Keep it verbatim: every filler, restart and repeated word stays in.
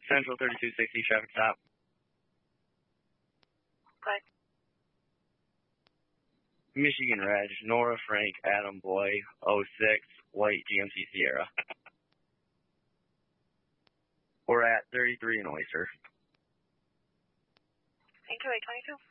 Central thirty-two sixty, traffic stop. Good. Michigan Reg, Nora Frank, Adam Boy, oh six, White G M C Sierra. We're at thirty-three in Oyster. Thank you, eight twenty-two.